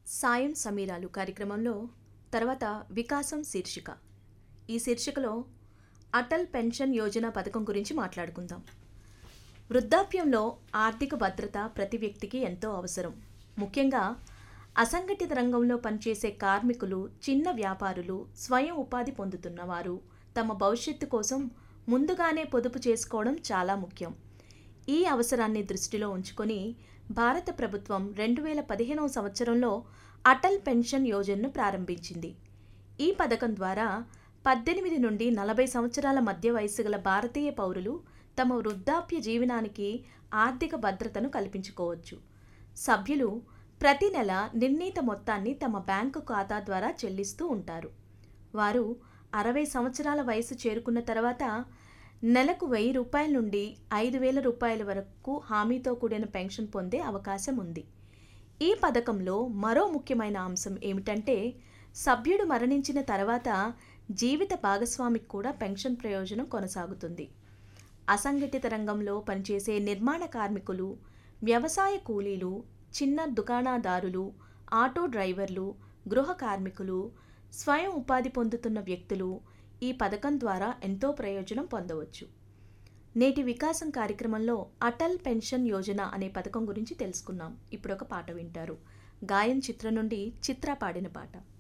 సాయం సమీరాలు కార్యక్రమంలో తర్వాత వికాసం శీర్షిక. ఈ శీర్షికలో అటల్ పెన్షన్ యోజన పథకం గురించి మాట్లాడుకుందాం. వృద్ధాప్యంలో ఆర్థిక భద్రత ప్రతి వ్యక్తికి ఎంతో అవసరం. ముఖ్యంగా అసంఘటిత రంగంలో పనిచేసే కార్మికులు, చిన్న వ్యాపారులు, స్వయం ఉపాధి పొందుతున్నవారు తమ భవిష్యత్తు కోసం ముందుగానే పొదుపు చేసుకోవడం చాలా ముఖ్యం. ఈ అవసరాన్ని దృష్టిలో ఉంచుకొని భారత ప్రభుత్వం 2015వ సంవత్సరంలో అటల్ పెన్షన్ యోజనను ప్రారంభించింది. ఈ పథకం ద్వారా 18 నుండి 40 సంవత్సరాల మధ్య వయసు గల భారతీయ పౌరులు తమ వృద్ధాప్య జీవనానికి ఆర్థిక భద్రతను కల్పించుకోవచ్చు. సభ్యులు ప్రతి నెల నిర్ణీత మొత్తాన్ని తమ బ్యాంకు ఖాతా ద్వారా చెల్లిస్తూ ఉంటారు. వారు 60 సంవత్సరాల వయసు చేరుకున్న తర్వాత నెలకు ₹1000 నుండి ₹5000 వరకు హామీతో కూడిన పెన్షన్ పొందే అవకాశం ఉంది. ఈ పథకంలో మరో ముఖ్యమైన అంశం ఏమిటంటే, సభ్యుడు మరణించిన తర్వాత జీవిత భాగస్వామికి కూడా పెన్షన్ ప్రయోజనం కొనసాగుతుంది. అసంఘటిత రంగంలో పనిచేసే నిర్మాణ కార్మికులు, వ్యవసాయ కూలీలు, చిన్న దుకాణదారులు, ఆటో డ్రైవర్లు, గృహ కార్మికులు, స్వయం ఉపాధి పొందుతున్న వ్యక్తులు ఈ పథకం ద్వారా ఎంతో ప్రయోజనం పొందవచ్చు. నేటి వికాసం కార్యక్రమంలో అటల్ పెన్షన్ యోజన అనే పథకం గురించి తెలుసుకున్నాం. ఇప్పుడు ఒక పాట వింటారు. గాయం చిత్రం నుండి చిత్ర పాడిన పాట.